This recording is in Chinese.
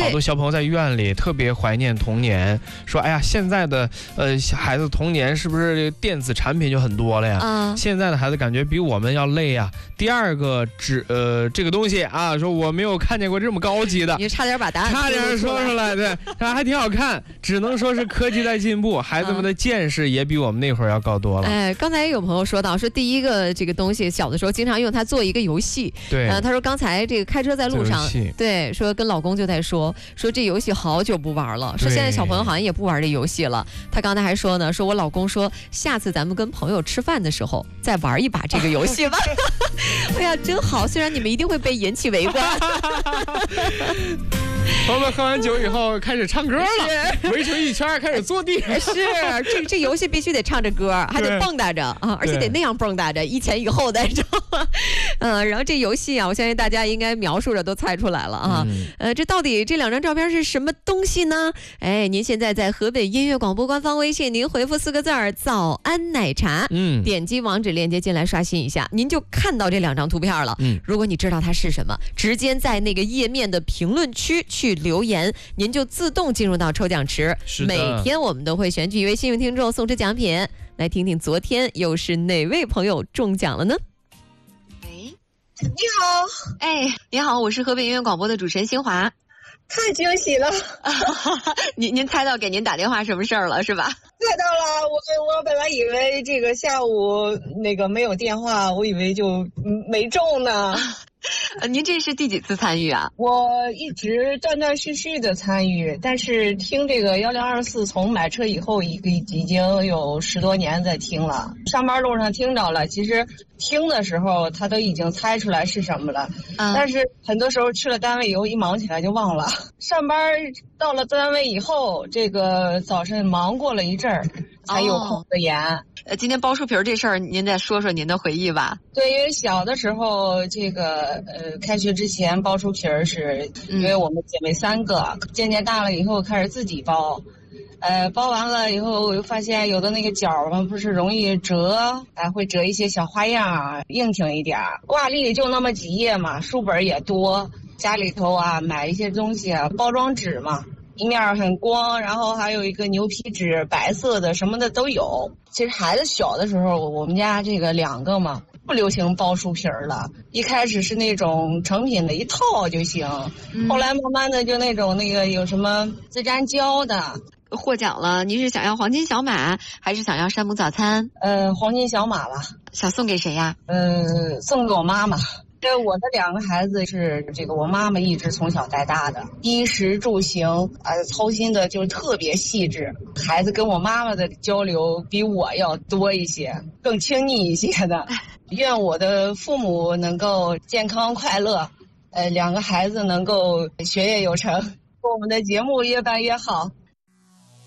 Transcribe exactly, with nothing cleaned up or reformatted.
好多小朋友在院里特别怀念童年，说哎呀，现在的呃孩子童年是不是电子产品就很多了呀？嗯，现在的孩子感觉比我们要累呀。第二个只呃这个东西啊，说我没有看见过这么高级的， 你差点把答案差点说出来，对，它还挺好看，只能说是科技在进步，孩子们的见识也比我们那会儿要高多了。 哎，刚才有朋友说到，说第一个这个东西，小的时候经常用它做一个游戏。 对， 呃，他说刚才这个开车在路上，对，说跟老公就在说，说这游戏好久不玩了，说现在小朋友好像也不玩这游戏了。他刚才还说呢，说我老公说下次咱们跟朋友吃饭的时候再玩一把这个游戏吧。哎呀，真好，虽然你们一定会被引起围观。 朋友们喝完酒以后开始唱歌了，围成一圈开始坐地。 是，这这游戏必须得唱着歌，还得蹦跶着啊，而且得那样蹦跶着，一前一后的，知道吗？嗯，然后这游戏啊，我相信大家应该描述着都猜出来了啊。嗯、呃，这到底这两张照片是什么东西呢？哎，您现在在河北音乐广播官方微信，您回复四个字儿“早安奶茶”，嗯，点击网址链接进来刷新一下，您就看到这两张图片了。嗯，如果你知道它是什么，直接在那个页面的评论区去留言，您就自动进入到抽奖池。每天我们都会选举一位幸运听众送出奖品，来听听昨天又是哪位朋友中奖了呢？ 喂，你好， 哎，你好，我是河北音乐广播的主持人新华。 太惊喜了！ 您您猜到给您打电话什么事儿了是吧？ 猜到了，我我本来以为这个下午那个没有电话，我以为就没中呢。 呃，您这是第几次参与啊？ 我一直断断续续的参与，但是听这个幺零二四从买车以后，已已经有十多年在听了。上班路上听着了，其实听的时候他都已经猜出来是什么了，嗯、但是很多时候去了单位以后一忙起来就忘了。上班到了单位以后，这个早晨忙过了一阵儿，才有空的言。哦呃，今天包书皮儿这事儿，您再说说您的回忆吧。 对，因为小的时候，这个呃，开学之前包书皮儿是，因为我们姐妹三个，嗯、渐渐大了以后开始自己包，呃，包完了以后，我又发现有的那个角嘛，不是容易折，哎、呃，会折一些小花样，硬挺一点儿。挂历就那么几页嘛，书本也多，家里头啊买一些东西啊，包装纸嘛。一面很光，然后还有一个牛皮纸，白色的什么的都有。其实孩子小的时候，我们家这个两个嘛，不流行包书皮儿了。一开始是那种成品的一套就行，嗯、后来慢慢的就那种那个有什么自粘胶的。 获奖了，您是想要黄金小马，还是想要山姆早餐？ 呃，黄金小马吧。 想送给谁呀？ 呃，送给我妈妈。这我的两个孩子是这个我妈妈一直从小带大的，衣食住行呃操心的就特别细致。孩子跟我妈妈的交流比我要多一些，更亲密一些的。愿我的父母能够健康快乐，呃，两个孩子能够学业有成，我们的节目越办越好。